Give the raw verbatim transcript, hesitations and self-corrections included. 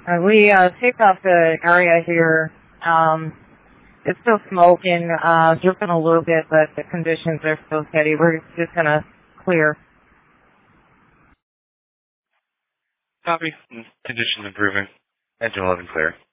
Uh, we uh, taped off the area here. Um, it's still smoking, uh, dripping a little bit, but the conditions are still steady. We're just going to clear. Copy. Conditions improving. Engine eleven clear.